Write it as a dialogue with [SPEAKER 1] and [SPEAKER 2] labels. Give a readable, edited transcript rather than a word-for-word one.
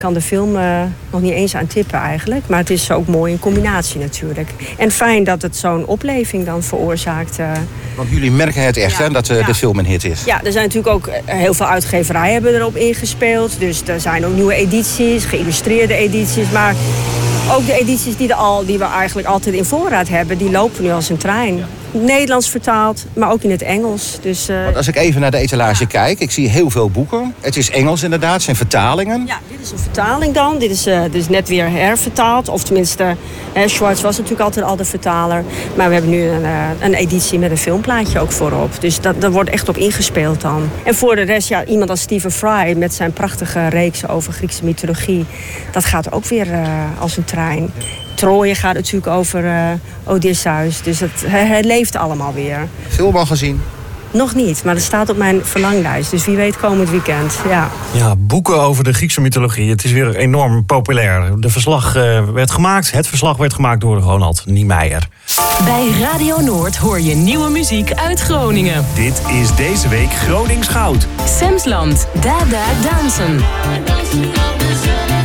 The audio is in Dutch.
[SPEAKER 1] Kan de film nog niet eens aan tippen eigenlijk. Maar het is ook mooi in combinatie natuurlijk. En fijn dat het zo'n opleving dan veroorzaakt.
[SPEAKER 2] Want jullie merken het echt, hè, dat de film een hit is. Ja,
[SPEAKER 1] er zijn natuurlijk ook heel veel uitgeverijen hebben erop ingespeeld. Dus er zijn ook nieuwe edities, geïllustreerde edities. Maar ook de edities die we eigenlijk altijd in voorraad hebben, die lopen nu als een trein. Nederlands vertaald, maar ook in het Engels. Dus,
[SPEAKER 2] want als ik even naar de etalage kijk, ik zie heel veel boeken. Het is Engels inderdaad, het zijn vertalingen.
[SPEAKER 1] Ja, dit is een vertaling dan. Dit is net weer hervertaald. Of tenminste, Schwartz was natuurlijk altijd al de vertaler. Maar we hebben nu een editie met een filmplaatje ook voorop. Dus daar wordt echt op ingespeeld dan. En voor de rest, iemand als Stephen Fry met zijn prachtige reeks over Griekse mythologie. Dat gaat ook weer als een trein. Troje gaat natuurlijk over Odysseus. Dus het leeft allemaal weer.
[SPEAKER 2] Film al gezien?
[SPEAKER 1] Nog niet, maar het staat op mijn verlanglijst. Dus wie weet komend weekend,
[SPEAKER 3] Ja, boeken over de Griekse mythologie. Het is weer enorm populair. Het verslag werd gemaakt door Ronald Niemeyer.
[SPEAKER 4] Bij Radio Noord hoor je nieuwe muziek uit Groningen.
[SPEAKER 5] Dit is deze week Gronings Goud.
[SPEAKER 4] Semsland, Dada Dansen.